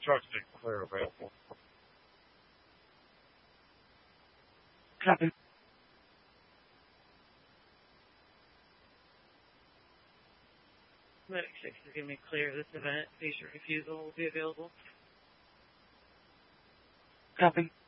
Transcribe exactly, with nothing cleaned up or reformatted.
trusted clear available. Copy. Medic six is giving me clear this event. Patient refusal will be available. Copy.